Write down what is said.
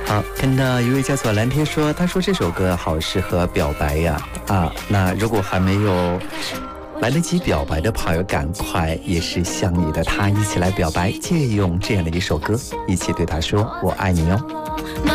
好，看到一位叫做蓝天说，他说这首歌好适合表白呀。那如果还没有来得及表白的朋友，赶快也是向你的他一起来表白，借用这样的一首歌，一起对他说我爱你哦。